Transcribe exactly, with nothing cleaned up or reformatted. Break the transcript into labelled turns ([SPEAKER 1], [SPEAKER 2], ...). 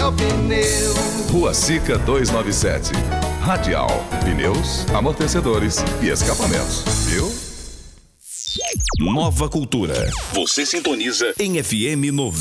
[SPEAKER 1] é o pneu.
[SPEAKER 2] Rua Sica duzentos e noventa e sete. Radial, pneus, amortecedores e escapamentos, viu?
[SPEAKER 3] Nova Cultura. Você sintoniza em F M noventa.